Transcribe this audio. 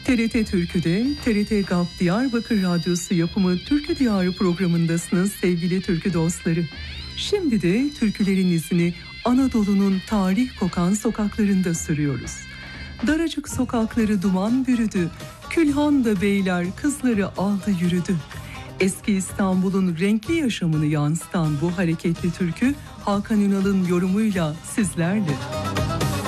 TRT Türkü'de TRT GAP Diyarbakır Radyosu yapımı Türkü Diyarı programındasınız sevgili türkü dostları. Şimdi de türkülerin izini Anadolu'nun tarih kokan sokaklarında sürüyoruz. Daracık sokakları duman bürüdü, külhanda beyler kızları aldı yürüdü. Eski İstanbul'un renkli yaşamını yansıtan bu hareketli türkü Hakan Ünal'ın yorumuyla sizlerle.